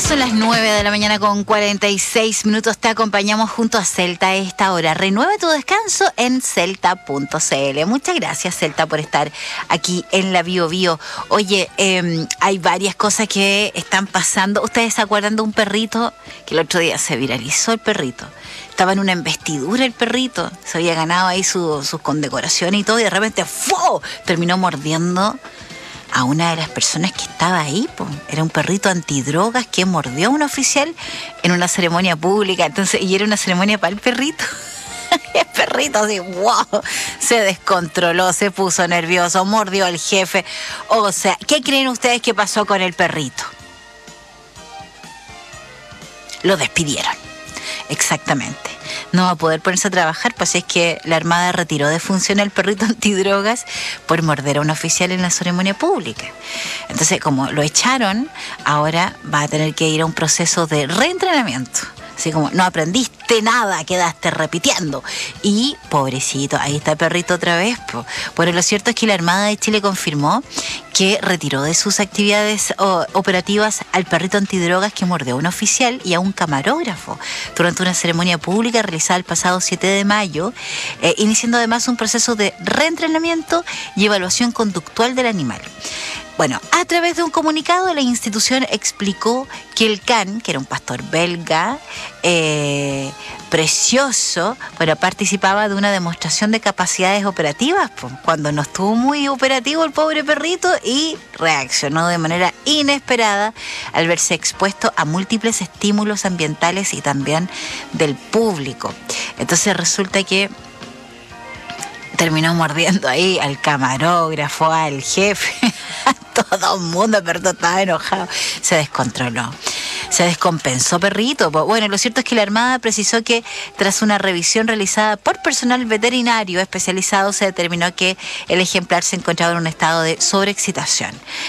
Son las 9 de la mañana con 46 minutos. Te acompañamos junto a Celta a esta hora. Renueve tu descanso en celta.cl. Muchas gracias, Celta, por estar aquí en la Bio Bio. Oye, hay varias cosas que están pasando. ¿Ustedes se acuerdan de un perrito que el otro día se viralizó? El perrito estaba en una investidura, el perrito se había ganado ahí sus condecoraciones y todo, y de repente ¡fu! Terminó mordiendo a una de las personas que estaba ahí, po. Era un perrito antidrogas que mordió a un oficial en una ceremonia pública. Entonces, y era una ceremonia para el perrito. El perrito así, wow, se descontroló, se puso nervioso, mordió al jefe. O sea, ¿qué creen ustedes que pasó con el perrito? Lo despidieron. Exactamente. No va a poder ponerse a trabajar, pues es que la Armada retiró de función al perrito antidrogas por morder a un oficial en la ceremonia pública. Entonces, como lo echaron, ahora va a tener que ir a un proceso de reentrenamiento. Así como, no aprendiste nada, quedaste repitiendo. Y, pobrecito, ahí está el perrito otra vez. Bueno, lo cierto es que la Armada de Chile confirmó que retiró de sus actividades operativas al perrito antidrogas que mordió a un oficial y a un camarógrafo durante una ceremonia pública realizada el pasado 7 de mayo, iniciando además un proceso de reentrenamiento y evaluación conductual del animal. Bueno, a través de un comunicado, la institución explicó que el can, que era un pastor belga, precioso, bueno, participaba de una demostración de capacidades operativas, pues, cuando no estuvo muy operativo el pobre perrito, y reaccionó de manera inesperada al verse expuesto a múltiples estímulos ambientales y también del público. Entonces resulta que terminó mordiendo ahí al camarógrafo, al jefe, a todo el mundo, pero estaba enojado. Se descontroló. Se descompensó, perrito. Bueno, lo cierto es que la Armada precisó que tras una revisión realizada por personal veterinario especializado se determinó que el ejemplar se encontraba en un estado de sobreexcitación.